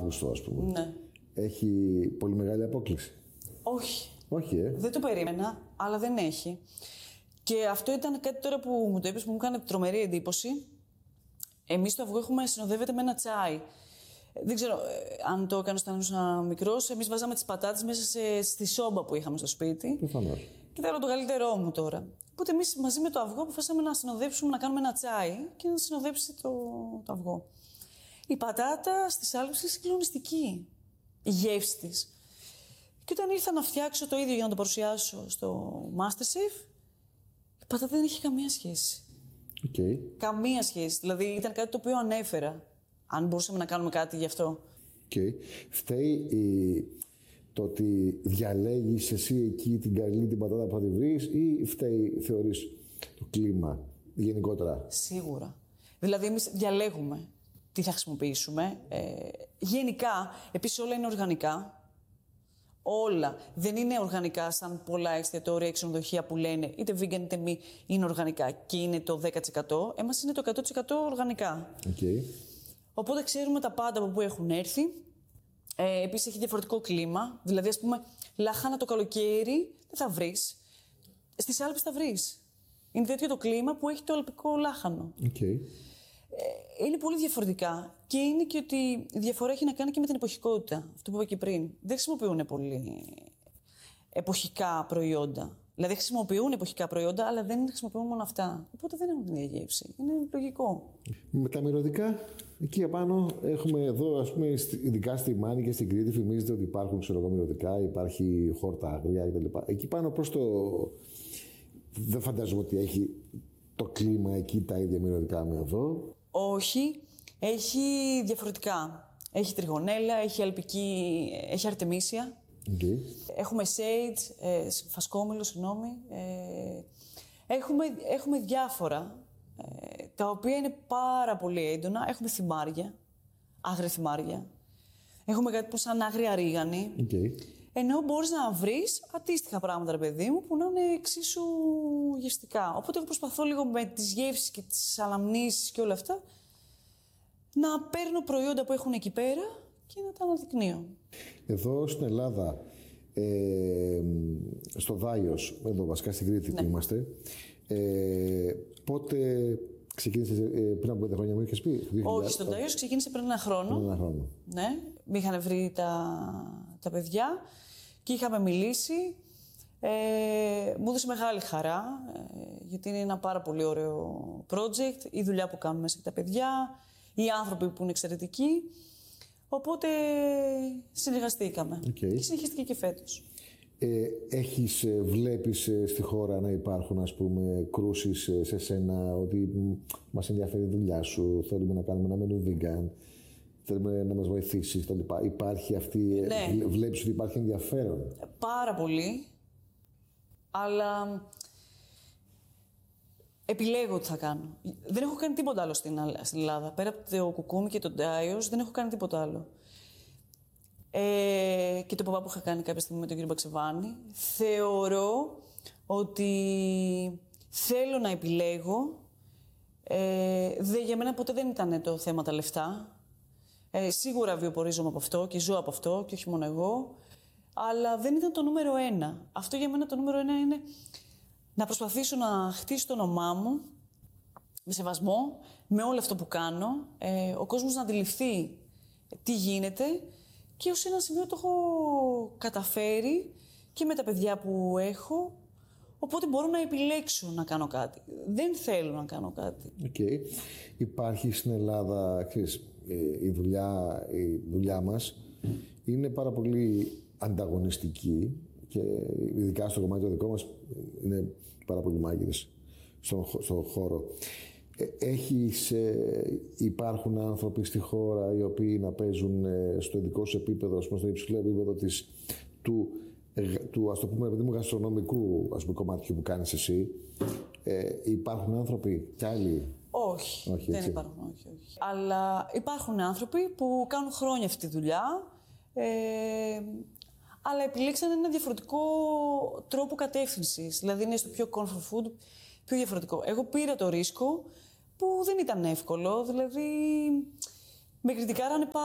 Αύγουστο, ας πούμε. Ναι. Έχει πολύ μεγάλη απόκλιση? Όχι. Όχι, Δεν το περίμενα, αλλά δεν έχει. Και αυτό ήταν κάτι τώρα που μου το είπες που μου έκανε τρομερή εντύπωση. Εμείς το αυγό συνοδεύεται με ένα τσάι. Δεν ξέρω αν το έκανες όταν ήσουν μικρός. Εμείς βάζαμε τις πατάτες μέσα στη σόμπα που είχαμε στο σπίτι. Προφανώς. Και θέλω το καλύτερό μου τώρα. Οπότε εμείς μαζί με το αυγό αποφάσισαμε να συνοδέψουμε, να κάνουμε ένα τσάι και να συνοδέψει το αυγό. Η πατάτα στη σάλβιση είναι συγκλονιστική. Η γεύση της. Και όταν ήρθα να φτιάξω το ίδιο για να το παρουσιάσω στο MasterChef, η πατάτα δεν είχε καμία σχέση. Okay. Καμία σχέση. Δηλαδή ήταν κάτι το οποίο ανέφερα. Αν μπορούσαμε να κάνουμε κάτι γι' αυτό. Okay. Φταίει το ότι διαλέγεις εσύ εκεί την καλή την πατάτα που θα τη βρεις, ή φταίει, θεωρείς, το κλίμα γενικότερα? Σίγουρα. Δηλαδή εμείς διαλέγουμε τι θα χρησιμοποιήσουμε. Γενικά, επίσης όλα είναι οργανικά. Όλα. Δεν είναι οργανικά σαν πολλά εστιατόρια ή ξενοδοχεία που λένε είτε vegan είτε μη είναι οργανικά και είναι το 10%. Εμάς είναι το 100% οργανικά. Okay. Οπότε ξέρουμε τα πάντα από πού έχουν έρθει. Επίσης έχει διαφορετικό κλίμα. Δηλαδή, ας πούμε, λάχανα το καλοκαίρι δεν θα βρεις. Στις Άλπεις θα βρεις. Είναι τέτοιο το κλίμα που έχει το αλπικό λάχανο. Okay. Είναι πολύ διαφορετικά. Και είναι και ότι η διαφορά έχει να κάνει και με την εποχικότητα. Αυτό που είπα και πριν. Δεν χρησιμοποιούν πολύ εποχικά προϊόντα. Δηλαδή χρησιμοποιούν εποχικά προϊόντα, αλλά δεν χρησιμοποιούν μόνο αυτά. Οπότε δεν έχουν την ίδια γεύση. Είναι λογικό. Με τα μυρωδικά, εκεί απάνω έχουμε εδώ, ας πούμε, ειδικά στη Μάνη και στην Κρήτη, φημίζεται ότι υπάρχουν μυρωδικά, υπάρχει χόρτα αγρία κτλ. Εκεί πάνω προς το. Δεν φαντάζομαι ότι έχει το κλίμα εκεί τα ίδια μυρωδικά με εδώ. Όχι, έχει διαφορετικά. Έχει τριγωνέλα, έχει αλπική, έχει αρτεμίσια. Okay. Έχουμε sage, φασκόμηλο, συγγνώμη. Έχουμε διάφορα, τα οποία είναι πάρα πολύ έντονα. Έχουμε θυμάρια, άγρια θυμάρια. Έχουμε κάτι που σαν άγρια ρίγανη. Okay. Ενώ μπορείς να βρεις αντίστοιχα πράγματα, ρε παιδί μου, που να είναι εξίσου γευστικά. Οπότε εγώ προσπαθώ λίγο με τις γεύσεις και τις αναμνήσεις και όλα αυτά να παίρνω προϊόντα που έχουν εκεί πέρα και να τα αναδεικνύω. Εδώ στην Ελλάδα, στο Δάιος, εδώ βασικά στην Κρήτη που είμαστε, πότε ξεκίνησε, πριν από 5 χρόνια μου είχες πει? Όχι, στον Δάιος ξεκίνησε πριν ένα χρόνο. Πριν ένα χρόνο. Ναι, με είχαν βρει τα παιδιά και είχαμε μιλήσει. Μου έδωσε μεγάλη χαρά, γιατί είναι ένα πάρα πολύ ωραίο project, η δουλειά που κάνουμε μέσα και τα παιδιά, οι άνθρωποι που είναι εξαιρετικοί. Οπότε συνεργαστήκαμε. Okay. Και συνεχίστηκε και φέτος. Βλέπεις στη χώρα να υπάρχουν, ας πούμε, κρούσεις σε σένα ότι μας ενδιαφέρει η δουλειά σου, θέλουμε να κάνουμε ένα μενού vegan, θέλουμε να μας βοηθήσεις κτλ. Υπάρχει αυτή, ναι. Βλέπεις ότι υπάρχει ενδιαφέρον? Πάρα πολύ, αλλά επιλέγω τι θα κάνω. Δεν έχω κάνει τίποτα άλλο στην Ελλάδα. Πέρα από το κουκούμι και το Δάιος, δεν έχω κάνει τίποτα άλλο. Και το παπά που είχα κάνει κάποια στιγμή με τον κύριο Μπαξεβάνη. Θεωρώ ότι θέλω να επιλέγω. Για μένα ποτέ δεν ήταν το θέμα τα λεφτά. Σίγουρα βιοπορίζομαι από αυτό και ζω από αυτό και όχι μόνο εγώ. Αλλά δεν ήταν το νούμερο 1. Αυτό για μένα το νούμερο 1 είναι να προσπαθήσω να χτίσω το όνομά μου με σεβασμό, με όλο αυτό που κάνω, ο κόσμος να αντιληφθεί τι γίνεται και ως ένα σημείο το έχω καταφέρει και με τα παιδιά που έχω, οπότε μπορώ να επιλέξω να κάνω κάτι. Δεν θέλω να κάνω κάτι. Okay. Υπάρχει στην Ελλάδα, ξέρεις, η δουλειά μας είναι πάρα πολύ ανταγωνιστική και ειδικά στο κομμάτι το δικό μας είναι πάρα πολύ μάγειρες στον χώρο. Υπάρχουν άνθρωποι στη χώρα οι οποίοι να παίζουν στο ειδικό σου επίπεδο, στο υψηλό επίπεδο του ας το πούμε, παιδί μου, γαστρονομικού κομματιού που κάνεις εσύ. Υπάρχουν άνθρωποι κι άλλοι? Όχι, δεν υπάρχουν. Όχι. Αλλά υπάρχουν άνθρωποι που κάνουν χρόνια αυτή τη δουλειά, αλλά επιλέξαν ένα διαφορετικό τρόπο κατεύθυνσης. Δηλαδή είναι στο πιο comfort food, πιο διαφορετικό. Εγώ πήρα το ρίσκο που δεν ήταν εύκολο, δηλαδή με κριτικάρανε πάρα